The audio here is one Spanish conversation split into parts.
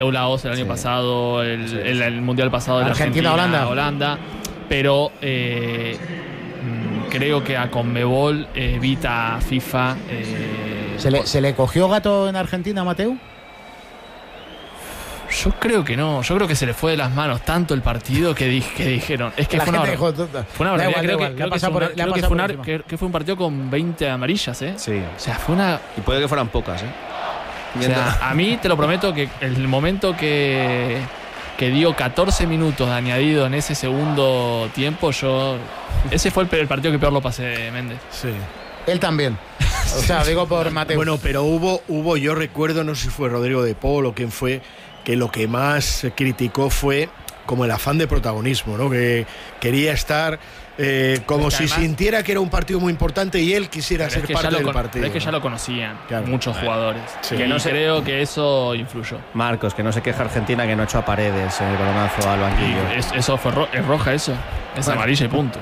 Laos el año pasado, el Mundial pasado de Argentina-Holanda, pero creo que a Conmebol evita a FIFA. ¿Se le cogió gato en Argentina a Mateu? Yo creo que no, yo creo que se le fue de las manos tanto el partido que dijeron. Es que fue una barbaridad. Creo que fue un partido con 20 amarillas, ¿eh? Sí. O sea, fue una. Y puede que fueran pocas, ¿eh? O sea, a mí te lo prometo que el momento que dio 14 minutos de añadido en ese segundo tiempo, ese fue el partido que peor lo pasé, Méndez. Sí. Él también. O sea, digo por Mateu. Bueno, pero hubo, yo recuerdo, no sé si fue Rodrigo de Paul o quién fue, que lo que más criticó fue como el afán de protagonismo, ¿no? Que quería estar como si además, sintiera que era un partido muy importante y él quisiera ser parte del partido. Pero es que ya lo conocían muchos jugadores. Sí. Que creo que eso influyó. Marcos, que no se queja Argentina que no echó a Paredes el balonazo al banquillo. Eso fue es roja eso. Es amarilla y punto.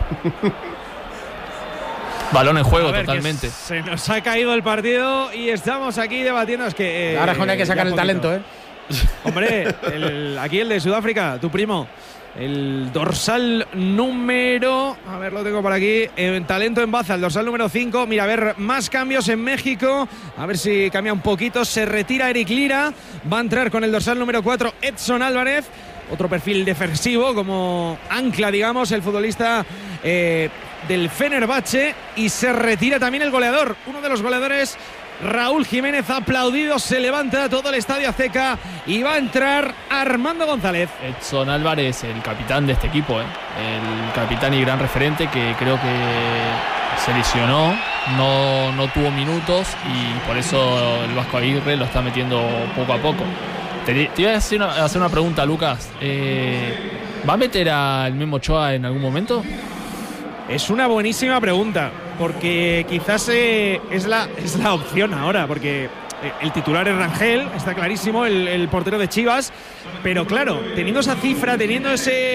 Balón en juego totalmente. Se nos ha caído el partido y estamos aquí debatiendo. Es que ahora hay que sacar el talento, ¿eh? Hombre, aquí el de Sudáfrica, tu primo. El dorsal número. A ver, lo tengo por aquí. Talento en baza, el dorsal número 5. Mira, a ver, más cambios en México. A ver si cambia un poquito. Se retira Eric Lira. Va a entrar con el dorsal número 4 Edson Álvarez. Otro perfil defensivo como ancla, digamos, el futbolista del Fenerbahce. Y se retira también el goleador. Uno de los goleadores, Raúl Jiménez, aplaudido, se levanta todo el estadio Azteca y va a entrar Armando González. Edson Álvarez, el capitán de este equipo, el capitán y gran referente, que creo que se lesionó, no tuvo minutos y por eso el Vasco Aguirre lo está metiendo poco a poco. Te iba a hacer una pregunta, Lucas. ¿Va a meter al Memo Ochoa en algún momento? Es una buenísima pregunta, porque quizás es la opción ahora, porque el titular es Rangel, está clarísimo, el portero de Chivas, pero claro, teniendo esa cifra, teniendo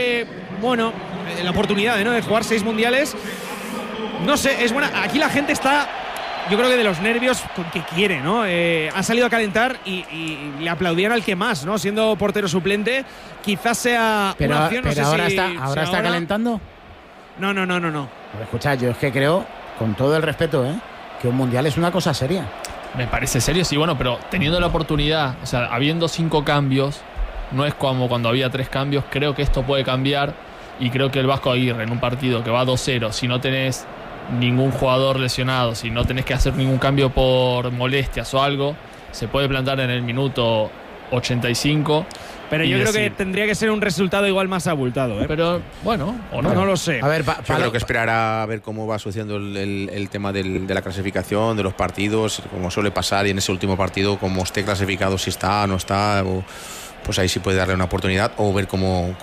la oportunidad de jugar 6 mundiales, no sé, es buena. Aquí la gente está, yo creo que de los nervios con que quiere, ¿no? Ha salido a calentar y le aplaudían al que más, ¿no? Siendo portero suplente, quizás sea una opción. Pero ahora está calentando. No. Pero escucha, yo es que creo, con todo el respeto, que un mundial es una cosa seria. Me parece serio, sí, bueno, pero teniendo la oportunidad, o sea, habiendo 5 cambios, no es como cuando había 3 cambios, creo que esto puede cambiar y creo que el Vasco Aguirre en un partido que va 2-0, si no tenés ningún jugador lesionado, si no tenés que hacer ningún cambio por molestias o algo, se puede plantar en el minuto 85. Pero yo creo que tendría que ser un resultado igual más abultado, ¿eh? Pero bueno, o no lo sé. A ver, yo creo que esperará a ver cómo va sucediendo el tema de la clasificación, de los partidos, como suele pasar, y en ese último partido, como esté clasificado, si está o no está, pues ahí sí puede darle una oportunidad, o ver cómo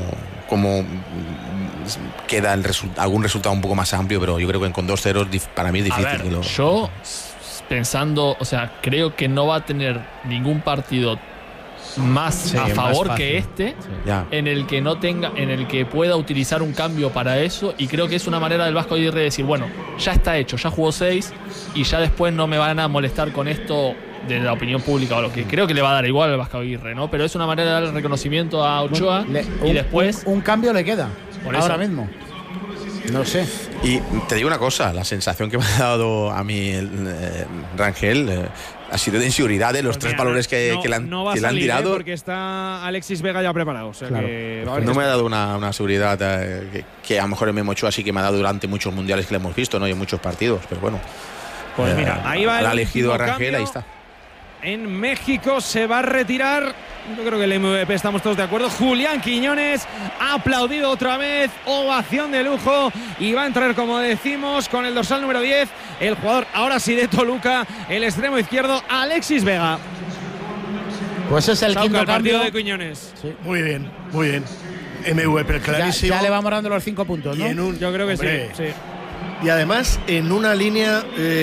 queda algún resultado un poco más amplio, pero yo creo que con 2-0 para mí es difícil. Yo pensando, o sea, creo que no va a tener ningún partido más a favor que en el que pueda utilizar un cambio para eso, y creo que es una manera del Vasco Aguirre de decir, bueno, ya está hecho, ya jugó 6 y ya después no me van a molestar con esto de la opinión pública, o lo que creo que le va a dar igual al Vasco Aguirre, ¿no? Pero es una manera de dar el reconocimiento a Ochoa y después un cambio le queda ahora mismo. No sé. Y te digo una cosa, la sensación que me ha dado a mí Rangel ha sido de inseguridad de los 3 valores que le han tirado. Porque está Alexis Vega ya preparado. O sea, claro. No me ha dado una seguridad que a lo mejor el Memo Ochoa sí que me ha dado durante muchos mundiales que le hemos visto, ¿no? Y en muchos partidos, pero bueno. Pues mira, ahí va el elegido a Rangel, ahí está. En México se va a retirar, yo creo que el MVP estamos todos de acuerdo, Julián Quiñones, aplaudido otra vez, ovación de lujo, y va a entrar, como decimos, con el dorsal número 10, el jugador ahora sí de Toluca, el extremo izquierdo, Alexis Vega. Pues es el quinto partido cambio de Quiñones. Sí. Muy bien. MVP clarísimo. Ya le vamos dando los 5 puntos, ¿no? Yo creo que sí. Y además en una línea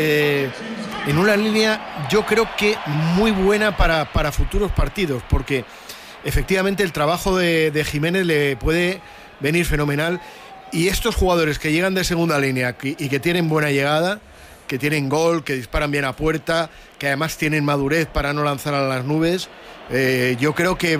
yo creo que muy buena para futuros partidos, porque efectivamente el trabajo de Jiménez le puede venir fenomenal, y estos jugadores que llegan de segunda línea y que tienen buena llegada, que tienen gol, que disparan bien a puerta, que además tienen madurez para no lanzar a las nubes, yo creo que